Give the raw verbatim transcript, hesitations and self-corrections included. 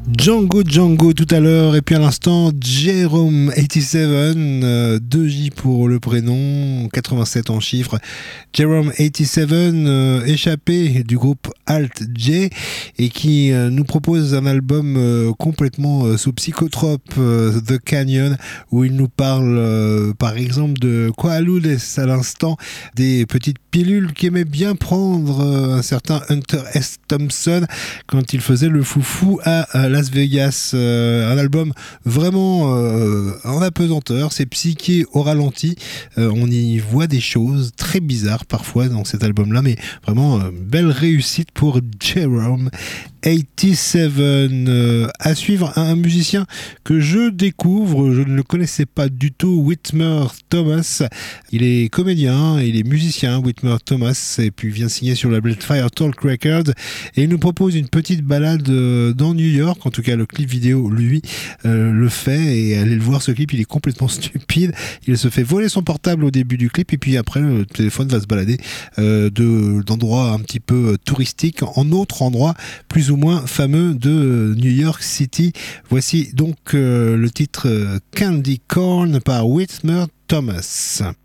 Django Django tout à l'heure et puis à l'instant Jerome quatre-vingt-dix-sept, euh, deux J pour le prénom, quatre-vingt-sept en chiffres. Jerome quatre-vingt-dix-sept, euh, échappé du groupe Alt J et qui euh, nous propose un album euh, complètement euh, sous psychotrope, euh, The Canyon, où il nous parle euh, par exemple de Quaaludes à l'instant, des petites pilules qu'aimait bien prendre euh, un certain Hunter S. Thompson quand il faisait le foufou à, à Las Vegas. Euh, un album vraiment euh, en apesanteur, c'est psyché au ralenti. Euh, on y voit des choses très bizarres parfois dans cet album-là, mais vraiment euh, belle réussite pour Jerome quatre-vingt-dix-sept. Euh, à suivre, un, un musicien que je découvre, je ne le connaissais pas du tout, Whitmer Thomas. Il est comédien, il est musicien, Whitmer Thomas, et puis vient signer sur la label Fire Talk Records, et il nous propose une petite balade euh, dans New York. En tout cas, le clip vidéo, lui, euh, le fait, et allez le voir, ce clip, il est complètement stupide. Il se fait voler son portable au début du clip, et puis après, le téléphone va se balader euh, de, d'endroits un petit peu touristiques en autre endroit plus ou moins fameux de New York City. Voici donc euh, le titre euh, Candy Corn par Whitmer Thomas.